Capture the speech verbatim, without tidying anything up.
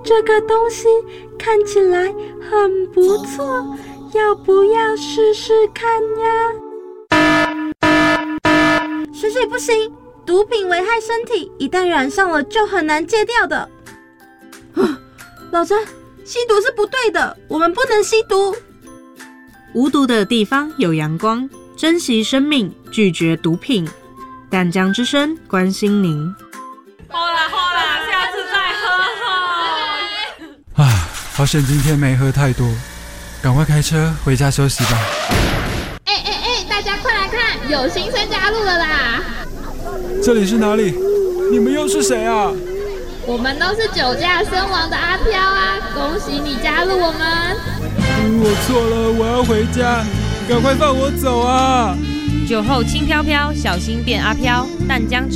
这个东西看起来很不错，要不要试试看呀？水水不行，毒品危害身体，一旦染上了就很难戒掉的。老詹，吸毒是不对的，我们不能吸毒。 无毒的地方有阳光，珍惜生命，拒绝毒品。淡江之声关心您。 好啦好啦，下次再喝。 啊，好险今天没喝太多，赶快开车回家休息吧。 哎哎哎，大家快来看，有新生加入了啦！ 这里是哪里？你们又是谁啊？ 我们都是酒驾身亡的阿飘啊！恭喜你加入我们。 嗯，我错了，我要回家，赶快放我走啊！ 酒后轻飘飘，小心变阿飘。淡江之